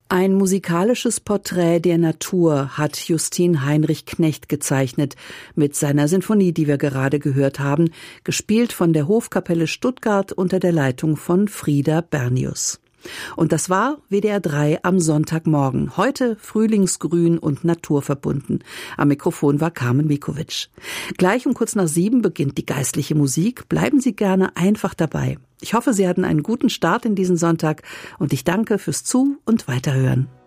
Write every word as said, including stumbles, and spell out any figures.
Ein musikalisches Porträt der Natur hat Justin Heinrich Knecht gezeichnet mit seiner Sinfonie, die wir gerade gehört haben, gespielt von der Hofkapelle Stuttgart unter der Leitung von Frieda Bernius. Und das war W D R drei am Sonntagmorgen. Heute frühlingsgrün und naturverbunden. Am Mikrofon war Carmen Mikovic. Gleich um kurz nach sieben beginnt die geistliche Musik. Bleiben Sie gerne einfach dabei. Ich hoffe, Sie hatten einen guten Start in diesen Sonntag und ich danke fürs Zu- und Weiterhören.